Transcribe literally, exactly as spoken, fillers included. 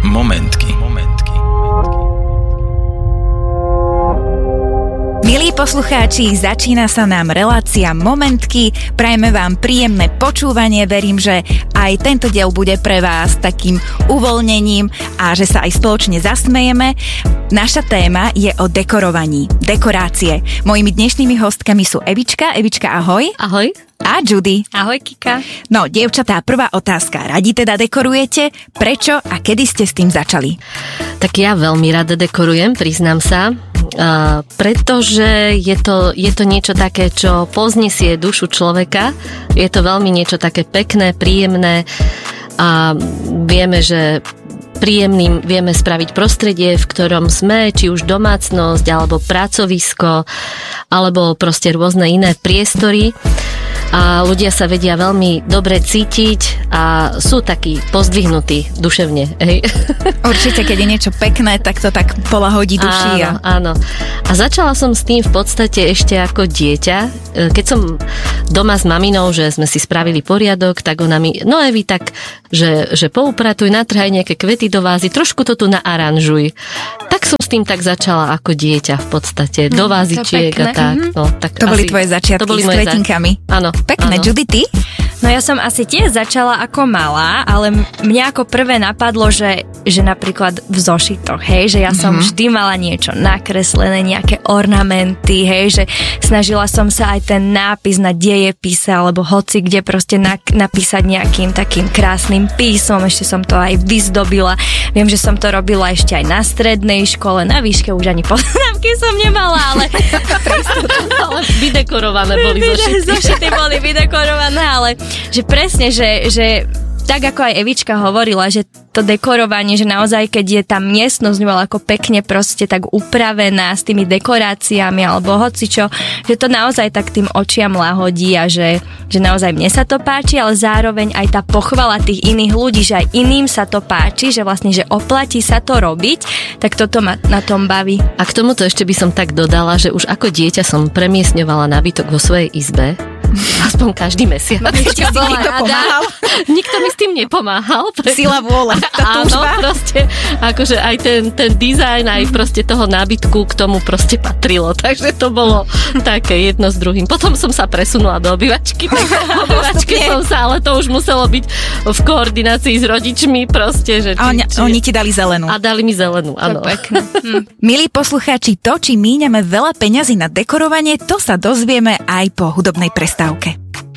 Momentky. Momentky. Milí poslucháči, začína sa nám relácia Momentky. Prajeme vám príjemné počúvanie. Verím, že aj tento diel bude pre vás takým uvoľnením a že sa aj spoločne zasmejeme. Naša téma je o dekorovaní, dekorácie. Mojimi dnešnými hostkami sú Evička. Evička, ahoj. Ahoj. A Judy. Ahoj, Kika. No, dievčatá, prvá otázka. Radi teda dekorujete? Prečo a kedy ste s tým začali? Tak ja veľmi rada dekorujem, priznám sa. Uh, pretože je to, je to niečo také, čo poznesie dušu človeka. Je to veľmi niečo také pekné, príjemné a vieme, že príjemným vieme spraviť prostredie, v ktorom sme, či už domácnosť, alebo pracovisko, alebo proste rôzne iné priestory. A ľudia sa vedia veľmi dobre cítiť a sú takí pozdvihnutí duševne. Hej. Určite, keď je niečo pekné, tak to tak polahodí duši. Áno, áno. A začala som s tým v podstate ešte ako dieťa. Keď som doma s maminou, že sme si spravili poriadok, tak ona mi, no Evi, tak, že, že poupratuj, natrhaj nejaké kvety do vázy, trošku to tu naaranžuj. Tak som s tým tak začala ako dieťa v podstate, do vázičiek a tak. No, tak to asi, boli tvoje začiatky to boli s kvetinkami. Za... Áno. Pekné, áno. Judy, ty? No ja som asi tiež začala ako malá, ale mňa ako prvé napadlo, že, že napríklad v zošitoch, hej, že ja som mm-hmm. vždy mala niečo nakreslené, nejaké ornamenty, hej, že snažila som sa aj ten nápis na dejepise alebo hoci kde proste na, napísať nejakým takým krásnym písmom, ešte som to aj vyzdobila. Viem, že som to robila ešte aj na strednej škole, na výške už ani poznámky som nemala, ale ale vydekorované boli zošity. Zošity boli vydekorované, ale že presne, že, že tak ako aj Evička hovorila, že to dekorovanie, že naozaj keď je tá miestnosť bola ako pekne proste tak upravená s tými dekoráciami alebo hocičo, že to naozaj tak tým očiam lahodí a že, že naozaj mne sa to páči, ale zároveň aj tá pochvala tých iných ľudí, že aj iným sa to páči, že vlastne, že oplatí sa to robiť, tak toto ma na tom baví. A k tomuto ešte by som tak dodala, že už ako dieťa som premiestňovala nábytok vo svojej izbe, aspoň každý mesiac. No, nikto pomáhal. Nikto mi s tým nepomáhal. Preto... Sila vôle. Áno, proste, akože aj ten, ten dizajn, aj proste toho nábytku k tomu proste patrilo. Takže to bolo také jedno s druhým. Potom som sa presunula do obývačky. Tak v obývačke som sa, ale to už muselo byť v koordinácii s rodičmi proste. Že či, a oni, či... oni ti dali zelenú. A dali mi zelenú, áno. hm. Milí poslucháči, to, či míňame veľa peňazí na dekorovanie, to sa dozvieme aj po hudobnej prestávke.